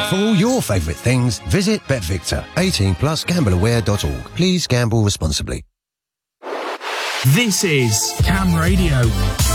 For all your favourite things, visit BetVictor. 18 plus gambleaware.org. Please gamble responsibly. This is Cam Radio.